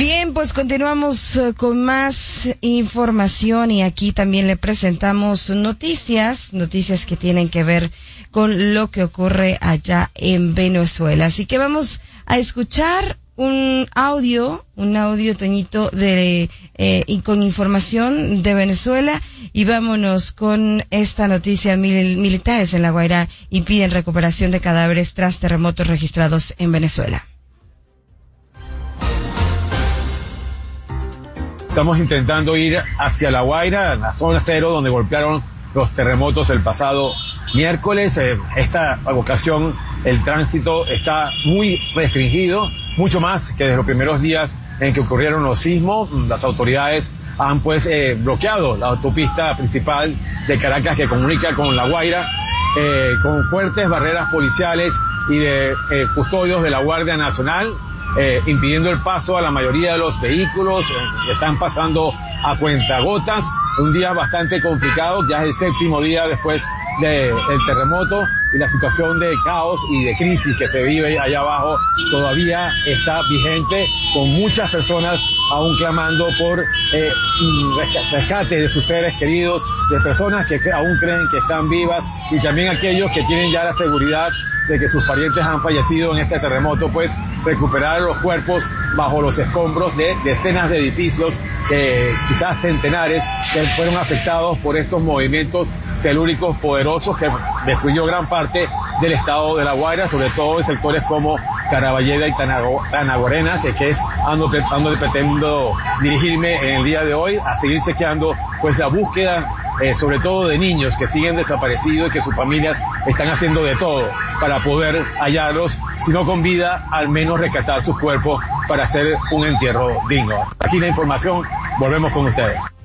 Bien, pues continuamos con más información y aquí también le presentamos noticias que tienen que ver con lo que ocurre allá en Venezuela. Así que vamos a escuchar un audio, Toñito, y con información de Venezuela, y vámonos con esta noticia. Militares en La Guaira impiden recuperación de cadáveres tras terremotos registrados en Venezuela. Estamos intentando ir hacia La Guaira, la zona cero donde golpearon los terremotos el pasado miércoles. Esta ocasión el tránsito está muy restringido, mucho más que desde los primeros días en que ocurrieron los sismos. Las autoridades han bloqueado la autopista principal de Caracas que comunica con La Guaira, con fuertes barreras policiales y de custodios de la Guardia Nacional, impidiendo el paso a la mayoría de los vehículos. Están pasando a cuentagotas. Un día bastante complicado, ya es el 7º día después del terremoto, y la situación de caos y de crisis que se vive allá abajo todavía está vigente, con muchas personas aún clamando por rescate de sus seres queridos, de personas que aún creen que están vivas, y también aquellos que tienen ya la seguridad de que sus parientes han fallecido en este terremoto, recuperar los cuerpos bajo los escombros de decenas de edificios, quizás centenares, que fueron afectados por estos movimientos telúricos poderosos que destruyó gran parte del estado de La Guaira, sobre todo en sectores como Caraballeda y Tanaguarenas, que es donde pretendo dirigirme en el día de hoy, a seguir chequeando la búsqueda, sobre todo de niños que siguen desaparecidos y que sus familias están haciendo de todo para poder hallarlos, si no con vida, al menos rescatar sus cuerpos para hacer un entierro digno. Aquí la información, volvemos con ustedes.